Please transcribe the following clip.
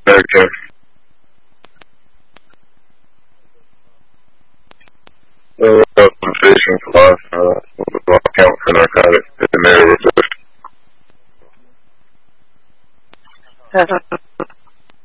Okay. Compensation for life, will count for narcotics in their resist.